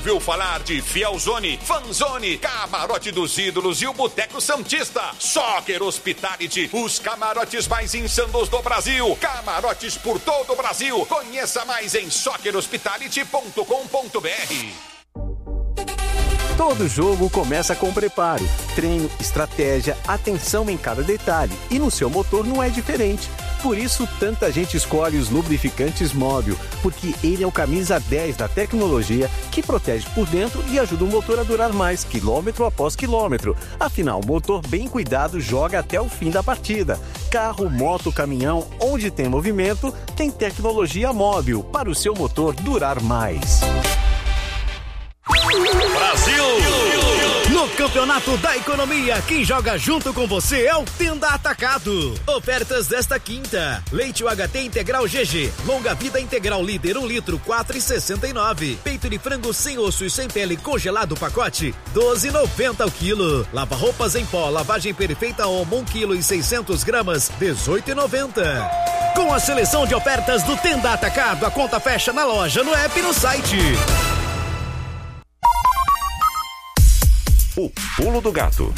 Viu falar de Fielzone, Fanzone, Camarote dos Ídolos e o Boteco Santista. Soccer Hospitality, os camarotes mais insanos do Brasil. Camarotes por todo o Brasil. Conheça mais em soccerhospitality.com.br. Todo jogo começa com preparo, treino, estratégia, atenção em cada detalhe. E no seu motor não é diferente. Por isso, tanta gente escolhe os lubrificantes Móbil, porque ele é o camisa 10 da tecnologia que protege por dentro e ajuda o motor a durar mais, quilômetro após quilômetro. Afinal, o motor bem cuidado joga até o fim da partida. Carro, moto, caminhão, onde tem movimento, tem tecnologia Móbil para o seu motor durar mais. Brasil! No Campeonato da Economia, quem joga junto com você é o Tenda Atacado. Ofertas desta quinta: leite UHT integral GG, longa vida integral líder 1 litro 4,69. Peito de frango sem osso e sem pele congelado pacote 12,90 o quilo. Lava roupas em pó, lavagem perfeita Omo 1 quilo e 600 gramas 18,90. Com a seleção de ofertas do Tenda Atacado, a conta fecha na loja, no app e no site. O Pulo do Gato.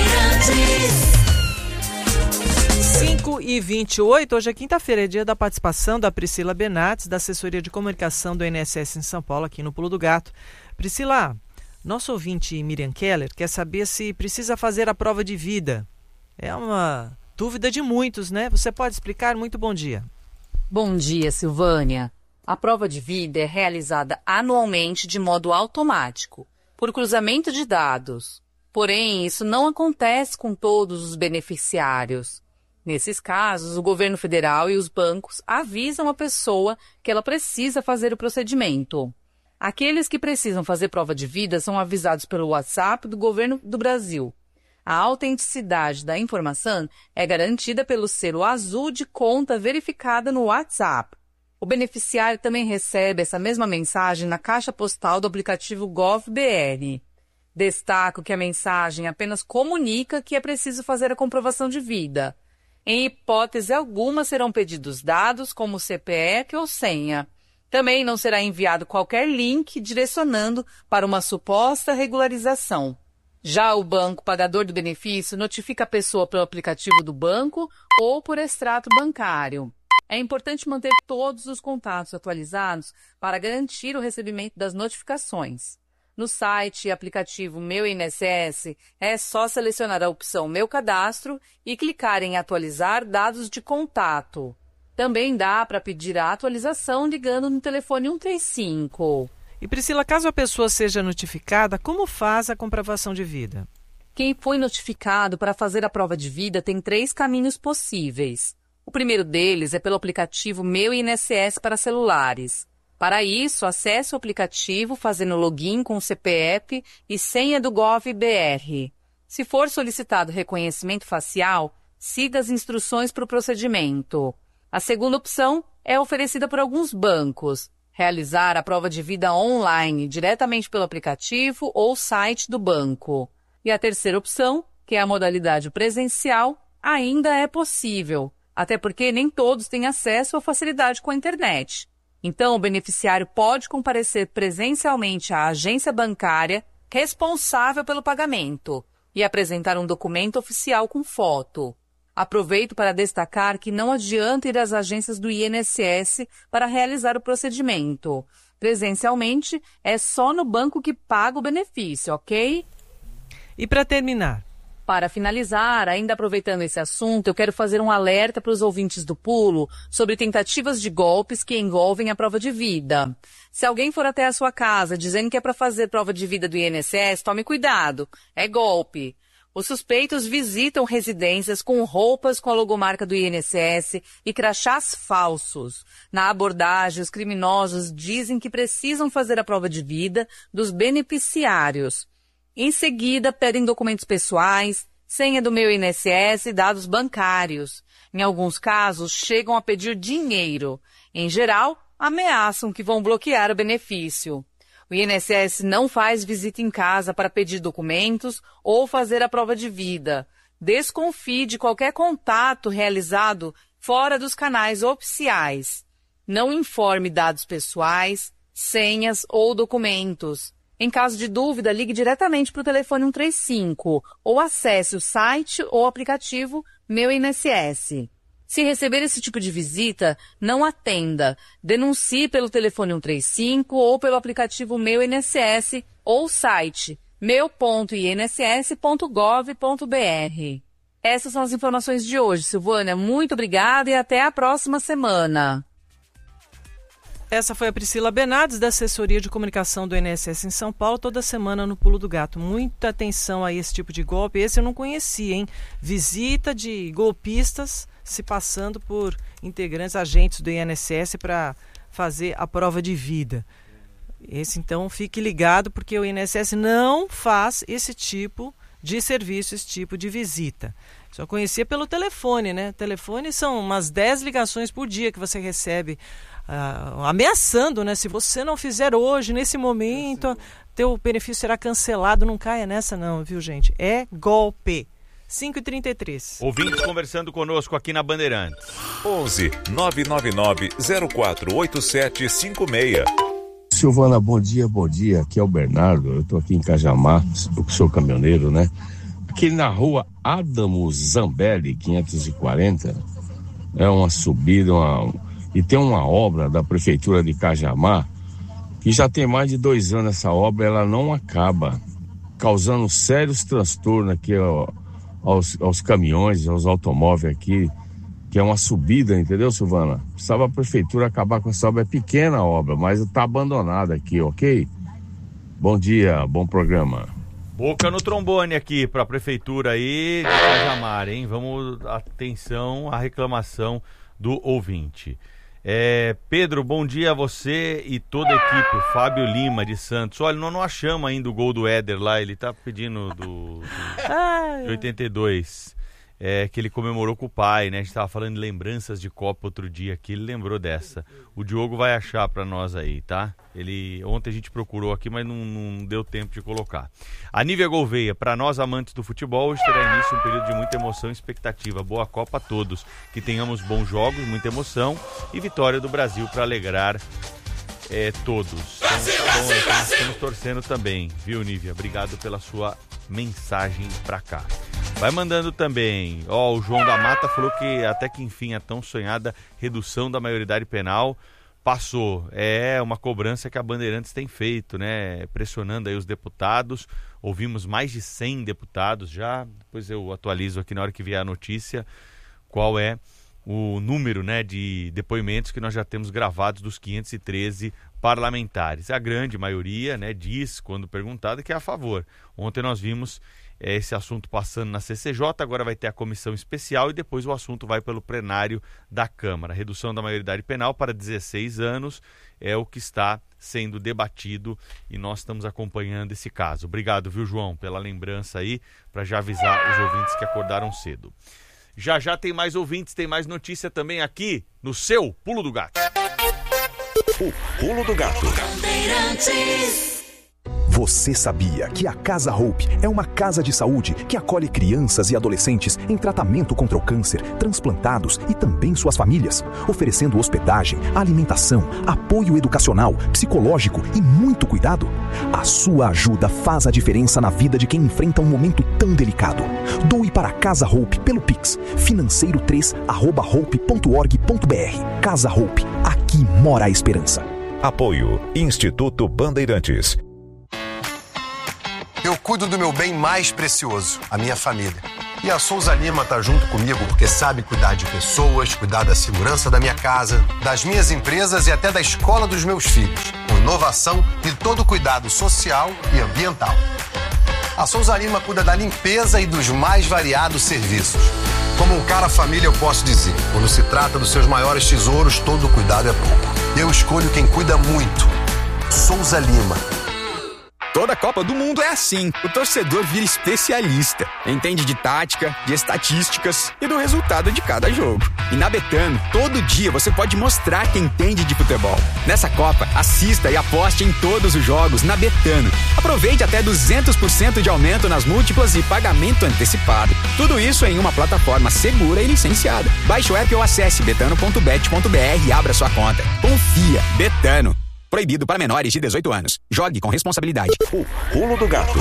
5h28, hoje é quinta-feira, é dia da participação da Priscila Benates, da Assessoria de Comunicação do INSS em São Paulo, aqui no Pulo do Gato. Priscila, nosso ouvinte Miriam Keller quer saber se precisa fazer a prova de vida. É uma dúvida de muitos, né? Você pode explicar? Muito bom dia. Bom dia, Silvânia. A prova de vida é realizada anualmente de modo automático, por cruzamento de dados. Porém, isso não acontece com todos os beneficiários. Nesses casos, o governo federal e os bancos avisam a pessoa que ela precisa fazer o procedimento. Aqueles que precisam fazer prova de vida são avisados pelo WhatsApp do governo do Brasil. A autenticidade da informação é garantida pelo selo azul de conta verificada no WhatsApp. O beneficiário também recebe essa mesma mensagem na caixa postal do aplicativo GovBR. Destaco que a mensagem apenas comunica que é preciso fazer a comprovação de vida. Em hipótese alguma serão pedidos dados como CPF ou senha. Também não será enviado qualquer link direcionando para uma suposta regularização. Já o banco pagador do benefício notifica a pessoa pelo aplicativo do banco ou por extrato bancário. É importante manter todos os contatos atualizados para garantir o recebimento das notificações. No site e aplicativo Meu INSS, é só selecionar a opção Meu Cadastro e clicar em Atualizar dados de contato. Também dá para pedir a atualização ligando no telefone 135. E Priscila, caso a pessoa seja notificada, como faz a comprovação de vida? Quem foi notificado para fazer a prova de vida tem 3 caminhos possíveis. O primeiro deles é pelo aplicativo Meu INSS para celulares. Para isso, acesse o aplicativo fazendo login com o CPF e senha do GovBR. Se for solicitado reconhecimento facial, siga as instruções para o procedimento. A segunda opção é oferecida por alguns bancos. Realizar a prova de vida online, diretamente pelo aplicativo ou site do banco. E a terceira opção, que é a modalidade presencial, ainda é possível, até porque nem todos têm acesso à facilidade com a internet. Então, o beneficiário pode comparecer presencialmente à agência bancária responsável pelo pagamento e apresentar um documento oficial com foto. Aproveito para destacar que não adianta ir às agências do INSS para realizar o procedimento. Presencialmente, é só no banco que paga o benefício, ok? E para terminar? Para finalizar, ainda aproveitando esse assunto, eu quero fazer um alerta para os ouvintes do Pulo sobre tentativas de golpes que envolvem a prova de vida. Se alguém for até a sua casa dizendo que é para fazer prova de vida do INSS, tome cuidado, é golpe. Os suspeitos visitam residências com roupas com a logomarca do INSS e crachás falsos. Na abordagem, os criminosos dizem que precisam fazer a prova de vida dos beneficiários. Em seguida, pedem documentos pessoais, senha do Meu INSS e dados bancários. Em alguns casos, chegam a pedir dinheiro. Em geral, ameaçam que vão bloquear o benefício. O INSS não faz visita em casa para pedir documentos ou fazer a prova de vida. Desconfie de qualquer contato realizado fora dos canais oficiais. Não informe dados pessoais, senhas ou documentos. Em caso de dúvida, ligue diretamente para o telefone 135 ou acesse o site ou aplicativo Meu INSS. Se receber esse tipo de visita, não atenda. Denuncie pelo telefone 135 ou pelo aplicativo Meu INSS ou site meu.inss.gov.br. Essas são as informações de hoje, Silvânia. Muito obrigada e até a próxima semana. Essa foi a Priscila Bernardes, da assessoria de comunicação do INSS em São Paulo, toda semana no Pulo do Gato. Muita atenção a esse tipo de golpe. Esse eu não conhecia, hein? Visita de golpistas se passando por integrantes, agentes do INSS para fazer a prova de vida. Esse, então, fique ligado, porque o INSS não faz esse tipo de serviço, esse tipo de visita. Só conhecia pelo telefone, né? Telefone são umas 10 ligações por dia que você recebe, ameaçando, né? Se você não fizer hoje, nesse momento, teu benefício será cancelado. Não caia nessa não, viu, gente? É golpe. 5h33. Ouvintes conversando conosco aqui na Bandeirantes. 11 999 048756. Silvana, bom dia. Aqui é o Bernardo, eu tô aqui em Cajamar, eu sou caminhoneiro, né? Aqui na rua Adamo Zambelli, 540, é uma subida, e tem uma obra da prefeitura de Cajamar, que já tem mais de 2 anos essa obra, ela não acaba, causando sérios transtornos aqui aos caminhões, aos automóveis aqui, que é uma subida, entendeu, Silvana? Precisava a prefeitura acabar com essa obra, é pequena a obra, mas está abandonada aqui, ok? Bom dia, bom programa. Boca no trombone aqui para a prefeitura aí de Cajamar, hein? Vamos, atenção à reclamação do ouvinte. Pedro, bom dia a você e toda a equipe. O Fábio Lima de Santos. Olha, nós não achamos ainda o gol do Éder lá, ele tá pedindo de 82. Que ele comemorou com o pai, né? A gente tava falando de lembranças de Copa outro dia aqui, ele lembrou dessa. O Diogo vai achar pra nós aí, tá? Ontem a gente procurou aqui, mas não deu tempo de colocar. A Nívia Gouveia, pra nós amantes do futebol, hoje terá início um período de muita emoção e expectativa. Boa Copa a todos. Que tenhamos bons jogos, muita emoção e vitória do Brasil pra alegrar todos. Então, nós estamos torcendo também, viu, Nívia? Obrigado pela sua mensagem pra cá. Vai mandando também, o João da Mata falou que até que enfim a tão sonhada redução da maioridade penal passou. É uma cobrança que a Bandeirantes tem feito, né? Pressionando aí os deputados. Ouvimos mais de 100 deputados já, depois eu atualizo aqui na hora que vier a notícia qual é o número, né, de depoimentos que nós já temos gravados dos 513 parlamentares. A grande maioria, né, diz, quando perguntada, que é a favor. Ontem nós vimos esse assunto passando na CCJ, agora vai ter a comissão especial e depois o assunto vai pelo plenário da Câmara. A redução da maioridade penal para 16 anos é o que está sendo debatido e nós estamos acompanhando esse caso. Obrigado, viu, João, pela lembrança aí, para já avisar os ouvintes que acordaram cedo. Já tem mais ouvintes, tem mais notícia também aqui no seu Pulo do Gato. O Pulo do Gato. Você sabia que a Casa Hope é uma casa de saúde que acolhe crianças e adolescentes em tratamento contra o câncer, transplantados e também suas famílias, oferecendo hospedagem, alimentação, apoio educacional, psicológico e muito cuidado? A sua ajuda faz a diferença na vida de quem enfrenta um momento tão delicado. Doe para a Casa Hope pelo Pix, financeiro3@hope.org.br. Casa Hope, aqui mora a esperança. Apoio Instituto Bandeirantes. Eu cuido do meu bem mais precioso, a minha família. E a Souza Lima tá junto comigo porque sabe cuidar de pessoas, cuidar da segurança da minha casa, das minhas empresas e até da escola dos meus filhos, com inovação e todo cuidado social e ambiental. A Souza Lima cuida da limpeza e dos mais variados serviços. Como um cara família, eu posso dizer, quando se trata dos seus maiores tesouros, todo cuidado é pouco. Eu escolho quem cuida muito. Souza Lima. Toda Copa do Mundo é assim. O torcedor vira especialista. Entende de tática, de estatísticas e do resultado de cada jogo. E na Betano, todo dia você pode mostrar quem entende de futebol. Nessa Copa, assista e aposte em todos os jogos na Betano. Aproveite até 200% de aumento nas múltiplas e pagamento antecipado. Tudo isso em uma plataforma segura e licenciada. Baixe o app ou acesse betano.bet.br e abra sua conta. Confia, Betano. Proibido para menores de 18 anos. Jogue com responsabilidade. O Pulo do Gato.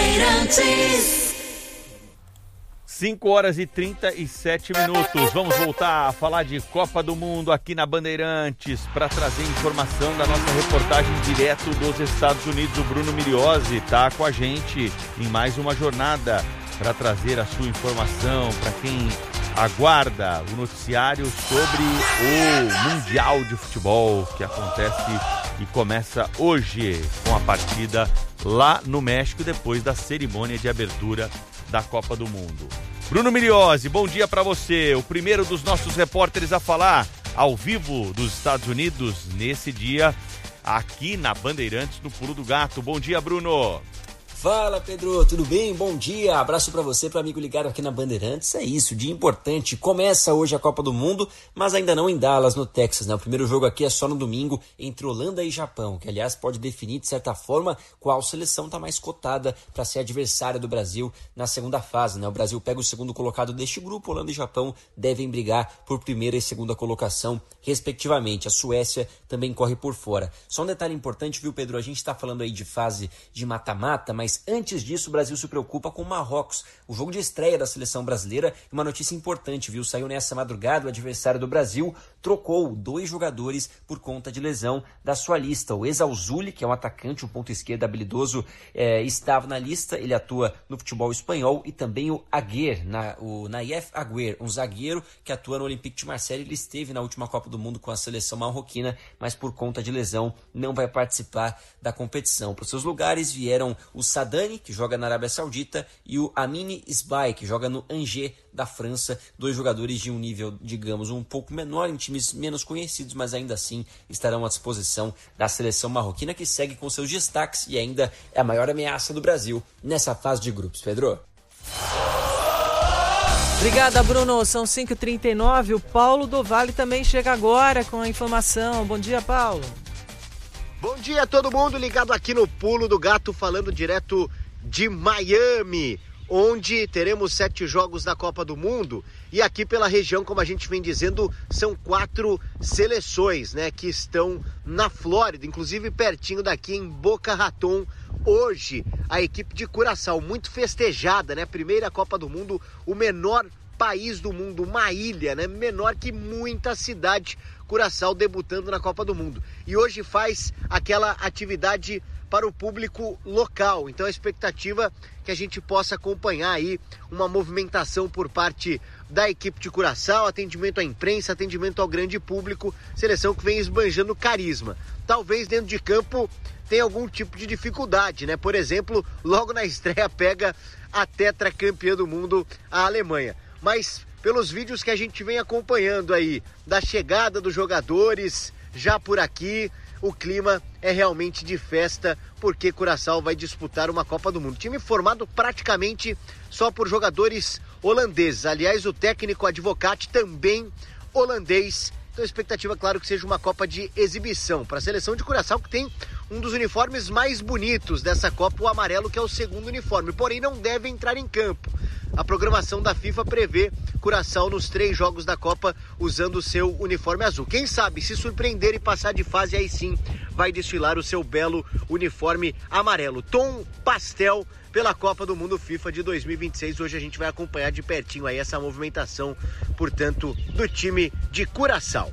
5h37. Vamos voltar a falar de Copa do Mundo aqui na Bandeirantes para trazer informação da nossa reportagem direto dos Estados Unidos. O Bruno Miriosi está com a gente em mais uma jornada para trazer a sua informação para quem aguarda o noticiário sobre o Mundial de Futebol que acontece e começa hoje com a partida lá no México depois da cerimônia de abertura da Copa do Mundo. Bruno Miriosi, bom dia para você, o primeiro dos nossos repórteres a falar ao vivo dos Estados Unidos nesse dia aqui na Bandeirantes no Pulo do Gato. Bom dia, Bruno. Fala, Pedro, tudo bem? Bom dia, abraço pra você, para amigo ligado aqui na Bandeirantes. É isso, dia importante, começa hoje a Copa do Mundo, mas ainda não em Dallas, no Texas, né? O primeiro jogo aqui é só no domingo, entre Holanda e Japão, que aliás pode definir, de certa forma, qual seleção está mais cotada para ser adversária do Brasil na segunda fase, né? O Brasil pega o segundo colocado deste grupo, Holanda e Japão devem brigar por primeira e segunda colocação, respectivamente. A Suécia também corre por fora. Só um detalhe importante, viu, Pedro? A gente está falando aí de fase de mata-mata, mas antes disso, o Brasil se preocupa com o Marrocos, o jogo de estreia da seleção brasileira. E uma notícia importante, viu? Saiu nessa madrugada, o adversário do Brasil trocou 2 jogadores por conta de lesão da sua lista. O Ezalzouli, que é um atacante, um ponto esquerdo habilidoso, estava na lista, ele atua no futebol espanhol, e também o Aguer, o Nayef Aguer, um zagueiro que atua no Olympique de Marseille. Ele esteve na última Copa do Mundo com a seleção marroquina, mas por conta de lesão não vai participar da competição. Para os seus lugares vieram o Sadani, que joga na Arábia Saudita, e o Amine Sbai, que joga no Angers da França, 2 jogadores de um nível, digamos, um pouco menor, em times menos conhecidos, mas ainda assim estarão à disposição da seleção marroquina, que segue com seus destaques e ainda é a maior ameaça do Brasil nessa fase de grupos. Pedro? Obrigada, Bruno. São 5h39. O Paulo do Vale também chega agora com a informação. Bom dia, Paulo. Bom dia a todo mundo ligado aqui no Pulo do Gato, falando direto de Miami, onde teremos 7 jogos da Copa do Mundo. E aqui pela região, como a gente vem dizendo, são 4 seleções, né, que estão na Flórida, inclusive pertinho daqui em Boca Raton. Hoje, a equipe de Curaçao, muito festejada, né? Primeira Copa do Mundo, o menor país do mundo, uma ilha, né? Menor que muita cidade. Curaçao debutando na Copa do Mundo. E hoje faz aquela atividade para o público local. Então a expectativa é que a gente possa acompanhar aí uma movimentação por parte da equipe de Curaçao, atendimento à imprensa, atendimento ao grande público, seleção que vem esbanjando carisma. Talvez dentro de campo tenha algum tipo de dificuldade, né? Por exemplo, logo na estreia pega a tetracampeã do mundo, a Alemanha. Mas pelos vídeos que a gente vem acompanhando aí, da chegada dos jogadores já por aqui, o clima é realmente de festa, porque Curaçao vai disputar uma Copa do Mundo. Time formado praticamente só por jogadores holandeses. Aliás, o técnico Advocati também holandês. Então a expectativa, claro, que seja uma Copa de exibição para a seleção de Curaçao, que tem um dos uniformes mais bonitos dessa Copa, o amarelo, que é o segundo uniforme, porém não deve entrar em campo. A programação da FIFA prevê Curaçao nos 3 jogos da Copa usando o seu uniforme azul. Quem sabe, se surpreender e passar de fase, aí sim vai desfilar o seu belo uniforme amarelo. Tom pastel pela Copa do Mundo FIFA de 2026. Hoje a gente vai acompanhar de pertinho aí essa movimentação, portanto, do time de Curaçao.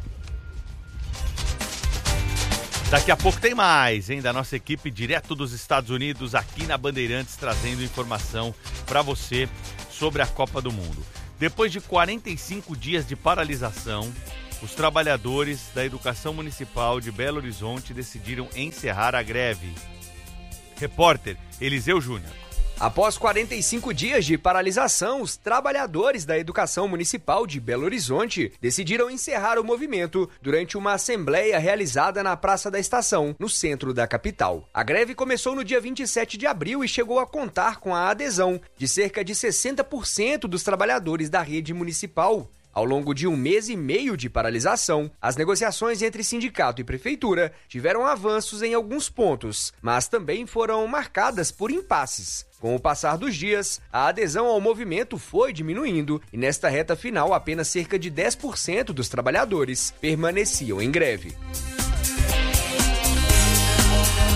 Daqui a pouco tem mais, hein, da nossa equipe direto dos Estados Unidos aqui na Bandeirantes, trazendo informação para você sobre a Copa do Mundo. Depois de 45 dias de paralisação, os trabalhadores da Educação Municipal de Belo Horizonte decidiram encerrar a greve. Repórter Eliseu Júnior. Após 45 dias de paralisação, os trabalhadores da Educação Municipal de Belo Horizonte decidiram encerrar o movimento durante uma assembleia realizada na Praça da Estação, no centro da capital. A greve começou no dia 27 de abril e chegou a contar com a adesão de cerca de 60% dos trabalhadores da rede municipal. Ao longo de 1 mês e meio de paralisação, as negociações entre sindicato e prefeitura tiveram avanços em alguns pontos, mas também foram marcadas por impasses. Com o passar dos dias, a adesão ao movimento foi diminuindo e nesta reta final apenas cerca de 10% dos trabalhadores permaneciam em greve.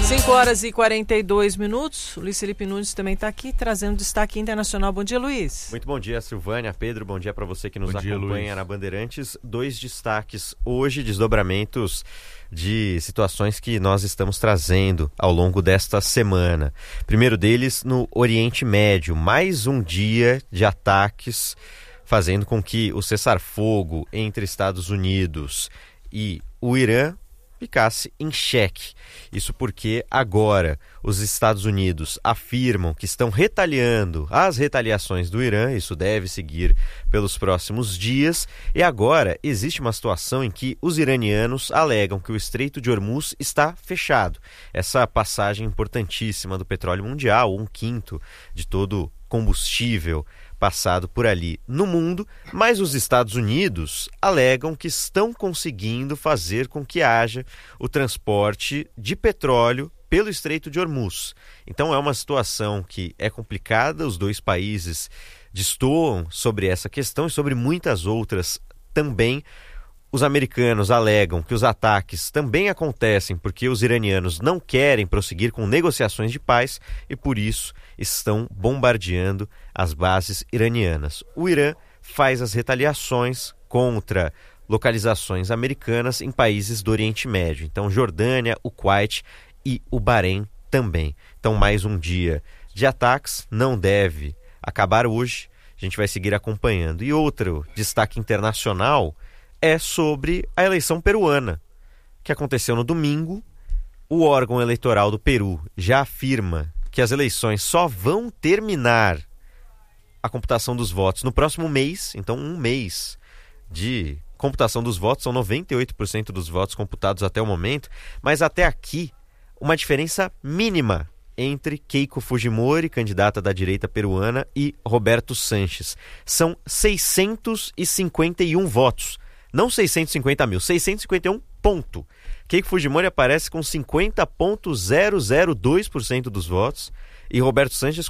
5h42. O Luiz Felipe Nunes também está aqui, trazendo destaque internacional. Bom dia, Luiz. Muito bom dia, Silvânia, Pedro. Bom dia para você que nos acompanha na Bandeirantes. 2 destaques hoje, desdobramentos de situações que nós estamos trazendo ao longo desta semana. Primeiro deles, no Oriente Médio. Mais um dia de ataques, fazendo com que o cessar-fogo entre Estados Unidos e o Irã ficasse em xeque. Isso porque agora os Estados Unidos afirmam que estão retaliando as retaliações do Irã. Isso deve seguir pelos próximos dias. E agora existe uma situação em que os iranianos alegam que o Estreito de Hormuz está fechado. Essa passagem importantíssima do petróleo mundial, 1/5 de todo combustível passado por ali no mundo, mas os Estados Unidos alegam que estão conseguindo fazer com que haja o transporte de petróleo pelo Estreito de Hormuz. Então é uma situação que é complicada, os dois países destoam sobre essa questão e sobre muitas outras também. Os americanos alegam que os ataques também acontecem porque os iranianos não querem prosseguir com negociações de paz e, por isso, estão bombardeando as bases iranianas. O Irã faz as retaliações contra localizações americanas em países do Oriente Médio. Então, Jordânia, o Kuwait e o Bahrein também. Então, mais um dia de ataques, não deve acabar hoje. A gente vai seguir acompanhando. E outro destaque internacional é sobre a eleição peruana, que aconteceu no domingo. O órgão eleitoral do Peru já afirma que as eleições só vão terminar a computação dos votos no próximo mês. Então, um mês de computação dos votos, são 98% dos votos computados até o momento, mas até aqui uma diferença mínima entre Keiko Fujimori, candidata da direita peruana, e Roberto Sanches. São 651 votos. Não 650 mil, 651 ponto. Keiko Fujimori aparece com 50,002% dos votos e Roberto Sanches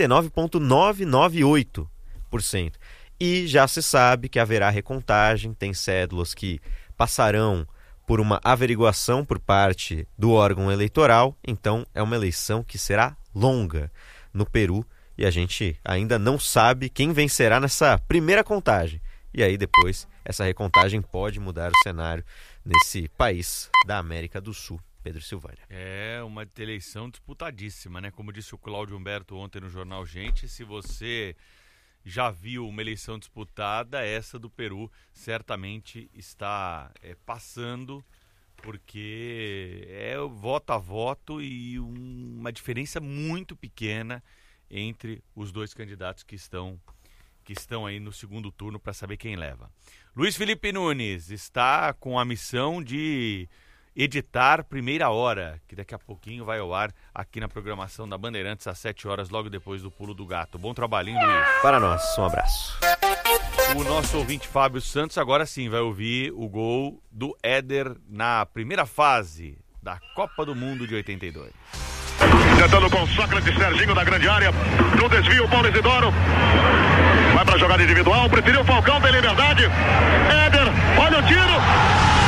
49,998%. E já se sabe que haverá recontagem, tem cédulas que passarão por uma averiguação por parte do órgão eleitoral, então é uma eleição que será longa no Peru e a gente ainda não sabe quem vencerá nessa primeira contagem. E aí depois essa recontagem pode mudar o cenário nesse país da América do Sul. Pedro Silvânia. É uma eleição disputadíssima, né? Como disse o Cláudio Humberto ontem no Jornal Gente, se você já viu uma eleição disputada, essa do Peru certamente está passando, porque é voto a voto e uma diferença muito pequena entre os dois candidatos que estão aí no segundo turno para saber quem leva. Luiz Felipe Nunes está com a missão de editar Primeira Hora, que daqui a pouquinho vai ao ar aqui na programação da Bandeirantes às 7 horas, logo depois do Pulo do Gato. Bom trabalhinho, Luiz. Para nós, um abraço. O nosso ouvinte Fábio Santos agora sim vai ouvir o gol do Éder na primeira fase da Copa do Mundo de 82. Tentando com Sócrates, Serginho da grande área. No desvio, Paulo Isidoro. Vai para a jogada individual. Preferiu o Falcão, tem liberdade. Éder, olha o tiro.